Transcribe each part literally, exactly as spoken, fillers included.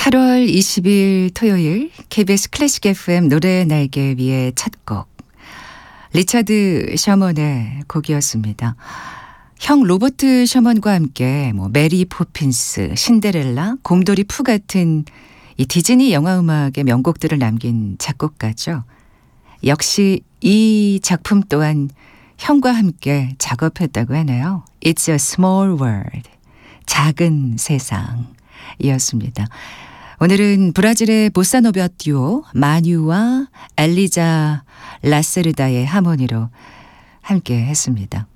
팔월 이십일 토요일 케이비에스 클래식 에프엠 노래 날개 위의 첫 곡 리차드 셔먼의 곡이었습니다. 형 로버트 셔먼과 함께 뭐 메리 포핀스, 신데렐라, 곰돌이 푸 같은 이 디즈니 영화 음악의 명곡들을 남긴 작곡가죠. 역시 이 작품 또한 형과 함께 작업했다고 하네요. It's a small world. 작은 세상이었습니다. 오늘은 브라질의 보사노바 듀오 마뉴와 엘리자 라세르다의 하모니로 함께 했습니다.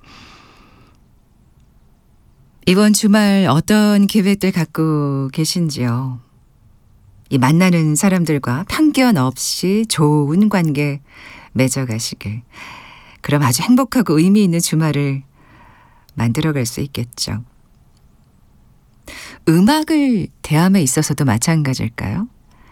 이번 주말 어떤 계획들 갖고 계신지요? 이 만나는 사람들과 편견 없이 좋은 관계 맺어가시길. 그럼 아주 행복하고 의미 있는 주말을 만들어갈 수 있겠죠. 음악을 대함에 있어서도 마찬가지일까요?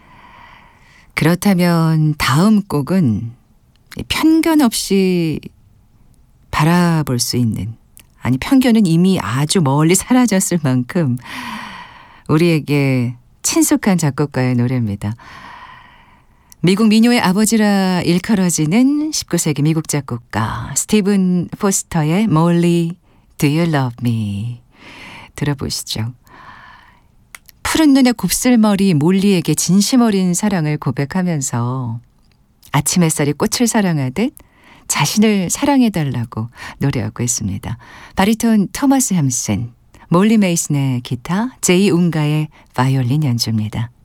그렇다면 다음 곡은 편견 없이 바라볼 수 있는, 아니 편견은 이미 아주 멀리 사라졌을 만큼 우리에게 친숙한 작곡가의 노래입니다. 미국 민요의 아버지라 일컬어지는 십구 세기 미국 작곡가 스티븐 포스터의 Molly, Do You Love Me 들어보시죠. 푸른 눈의 곱슬머리 몰리에게 진심 어린 사랑을 고백하면서 아침 햇살이 꽃을 사랑하듯 자신을 사랑해달라고 노래하고 있습니다. 바리톤 토마스 햄슨, 몰리 메이슨의 기타, 제이 운가의 바이올린 연주입니다.